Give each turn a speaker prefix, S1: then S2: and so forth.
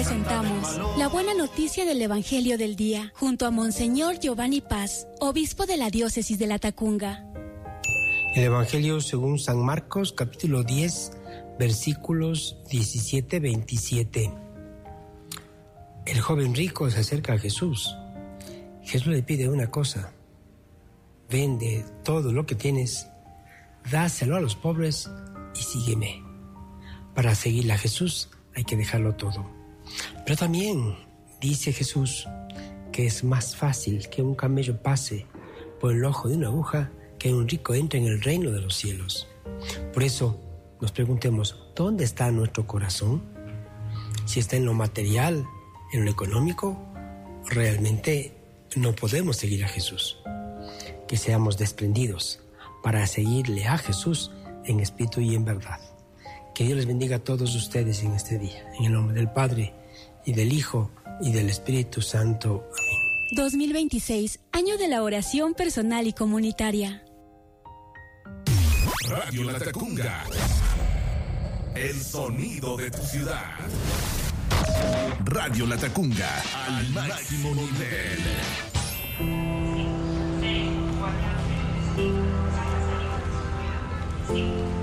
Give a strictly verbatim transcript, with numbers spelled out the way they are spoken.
S1: presentamos la buena noticia del Evangelio del Día, junto a Monseñor Giovanni Paz, obispo de la diócesis de Latacunga.
S2: El Evangelio según San Marcos, capítulo diez, versículos diecisiete a veintisiete. El joven rico se acerca a Jesús. Jesús le pide una cosa: vende todo lo que tienes, dáselo a los pobres y sígueme. Para seguirle a Jesús hay que dejarlo todo. Pero también dice Jesús que es más fácil que un camello pase por el ojo de una aguja que un rico entre en el reino de los cielos. Por eso nos preguntemos, ¿dónde está nuestro corazón? Si está en lo material, en lo económico, realmente no podemos seguir a Jesús. Que seamos desprendidos para seguirle a Jesús en espíritu y en verdad. Que Dios les bendiga a todos ustedes en este día. En el nombre del Padre, y del Hijo, y del Espíritu Santo. Amén.
S1: dos mil veintiséis, año de la oración personal y comunitaria.
S3: Radio Latacunga. El sonido de tu ciudad. Radio Latacunga. Al máximo nivel.
S4: Sí.